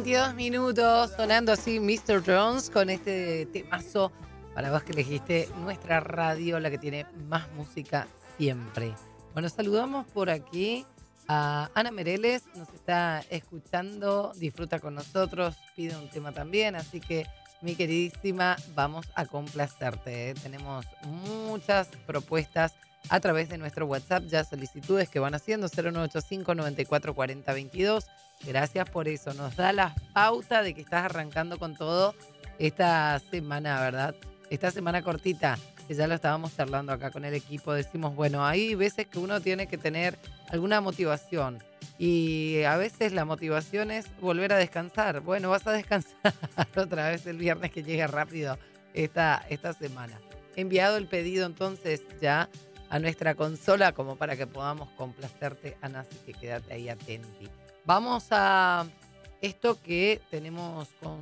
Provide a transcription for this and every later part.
22 minutos, sonando así Mr. Jones con este temazo para vos que elegiste nuestra radio, la que tiene más música siempre. Bueno, saludamos por aquí a Ana Mereles, nos está escuchando, disfruta con nosotros, pide un tema también, así que mi queridísima, vamos a complacerte. Tenemos muchas propuestas a través de nuestro WhatsApp, ya solicitudes que van haciendo 0985 94 40 22. Gracias por eso, nos da la pauta de que estás arrancando con todo esta semana, ¿verdad? Esta semana cortita, que ya lo estábamos charlando acá con el equipo, decimos, bueno, hay veces que uno tiene que tener alguna motivación y a veces la motivación es volver a descansar. Bueno, vas a descansar otra vez el viernes que llegue rápido esta semana. Enviado el pedido entonces ya a nuestra consola como para que podamos complacerte, Ana, así que quédate ahí atenti. Vamos a esto que tenemos con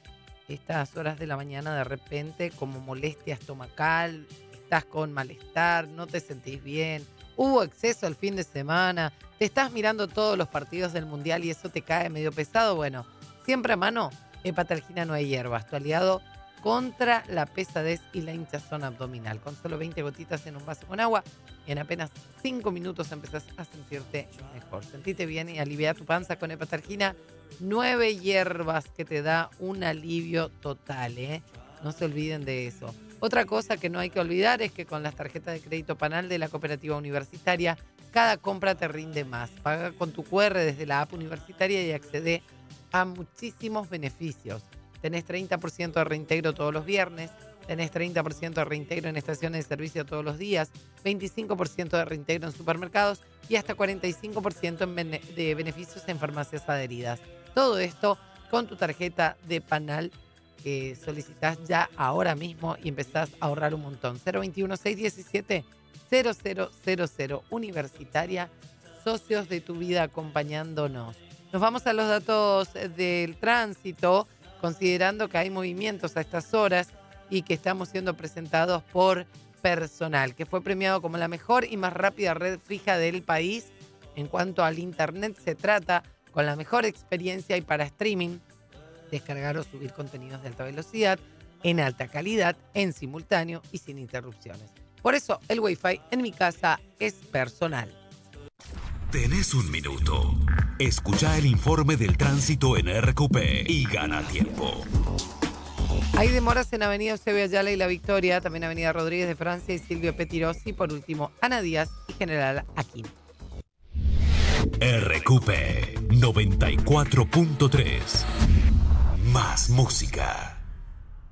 estas horas de la mañana de repente, como molestia estomacal, estás con malestar, no te sentís bien, hubo exceso el fin de semana, te estás mirando todos los partidos del Mundial y eso te cae medio pesado. Bueno, siempre a mano, Hepatalgina no hay hierbas, tu aliado contra la pesadez y la hinchazón abdominal. Con solo 20 gotitas en un vaso con agua, en apenas 5 minutos empezás a sentirte mejor. Sentite bien y alivia tu panza con Hepatalgina. 9 hierbas que te da un alivio total, ¿eh? No se olviden de eso. Otra cosa que no hay que olvidar es que con las tarjetas de crédito Panal de la Cooperativa Universitaria, cada compra te rinde más. Paga con tu QR desde la app universitaria y accede a muchísimos beneficios. Tenés 30% de reintegro todos los viernes, tenés 30% de reintegro en estaciones de servicio todos los días, 25% de reintegro en supermercados y hasta 45% de beneficios en farmacias adheridas. Todo esto con tu tarjeta de Panal que solicitas ya ahora mismo y empezás a ahorrar un montón. 021-617-0000 Universitaria, socios de tu vida acompañándonos. Nos vamos a los datos del tránsito, considerando que hay movimientos a estas horas y que estamos siendo presentados por Personal, que fue premiado como la mejor y más rápida red fija del país en cuanto al internet se trata, con la mejor experiencia y para streaming, descargar o subir contenidos de alta velocidad, en alta calidad, en simultáneo y sin interrupciones. Por eso el Wi-Fi en mi casa es Personal. Tenés un minuto. Escucha el informe del tránsito en RQP y gana tiempo. Hay demoras en Avenida Eusebio Ayala y La Victoria, también Avenida Rodríguez de Francia y Silvio Petirosi, por último Ana Díaz y General Aquino. RQP 94.3. Más música.